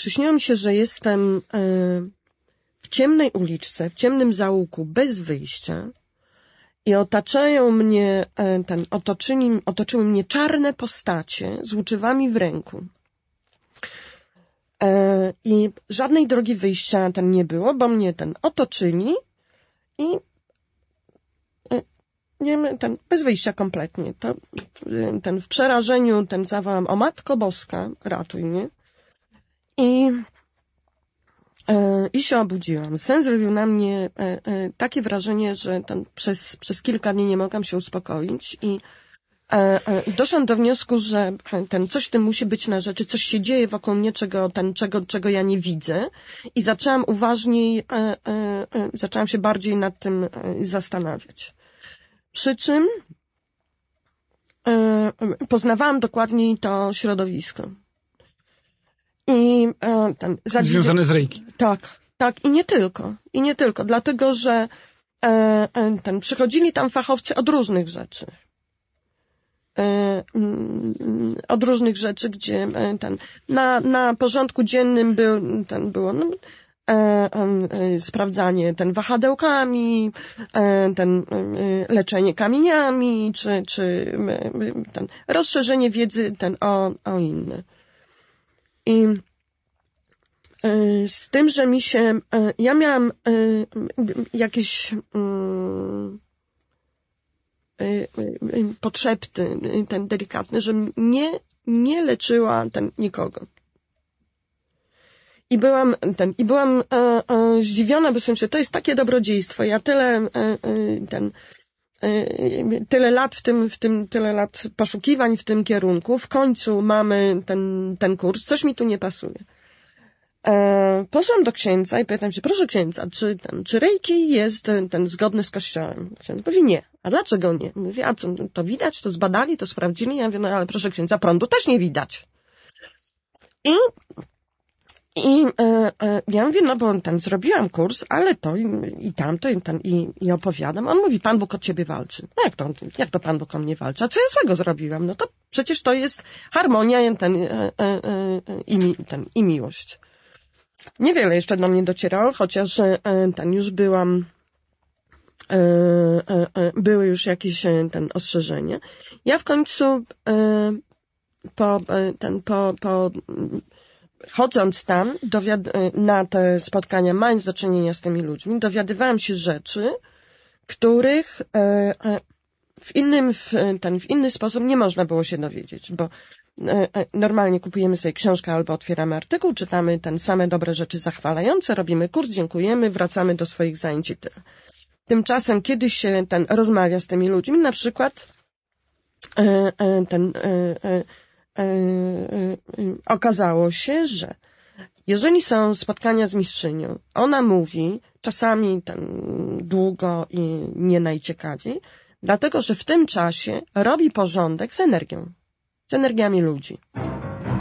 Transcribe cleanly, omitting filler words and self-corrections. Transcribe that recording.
przyśniło mi się, że jestem w ciemnej uliczce, w ciemnym zaułku, bez wyjścia i otaczają mnie, otoczyły mnie czarne postacie z łuczywami w ręku. I żadnej drogi wyjścia nie było, bo mnie otoczyli i bez wyjścia kompletnie. To, w przerażeniu zawołam: o Matko Boska, ratuj mnie. I się obudziłam. Sen zrobił na mnie takie wrażenie, że przez kilka dni nie mogłam się uspokoić i doszłam do wniosku, że coś w tym musi być na rzeczy, coś się dzieje wokół mnie, czego ja nie widzę, i zaczęłam uważniej, zaczęłam się bardziej nad tym zastanawiać. Przy czym poznawałam dokładniej to środowisko. I związane z Reiki. Tak, i nie tylko, dlatego, że przychodzili tam fachowcy od różnych rzeczy. Gdzie na porządku dziennym było sprawdzanie wahadełkami, leczenie kamieniami, czy rozszerzenie wiedzy o inne. I z tym, że ja miałam jakieś podszepty delikatne, że nie leczyła nikogo. I byłam zdziwiona, bo sobie, to jest takie dobrodziejstwo. Ja tyle lat tyle lat poszukiwań w tym kierunku. W końcu mamy ten kurs. Coś mi tu nie pasuje. Poszłam do księdza i pytam się: proszę księdza, czy Reiki jest zgodny z Kościołem? Ksiądz mówi: nie. A dlaczego nie? Mówi: a co, to widać, to zbadali, to sprawdzili? Ja mówię: no ale proszę księdza, prądu też nie widać. I ja mówię: no bo zrobiłam kurs, ale to i tamto i opowiadam. On mówi: Pan Bóg od ciebie walczy. No jak to Pan Bóg o mnie walczy? A co ja złego zrobiłam? No to przecież to jest harmonia i miłość. Niewiele jeszcze do mnie docierało, chociaż już byłam, były już jakieś ostrzeżenia. Ja w końcu chodząc tam na te spotkania, mając do czynienia z tymi ludźmi, dowiadywałam się rzeczy, których w inny sposób nie można było się dowiedzieć, bo normalnie kupujemy sobie książkę albo otwieramy artykuł, czytamy same dobre rzeczy zachwalające, robimy kurs, dziękujemy, wracamy do swoich zajęć i tyle. Tymczasem, kiedy się rozmawia z tymi ludźmi, na przykład okazało się, że jeżeli są spotkania z mistrzynią, ona mówi czasami długo i nie najciekawiej, dlatego że w tym czasie robi porządek z energiami ludzi.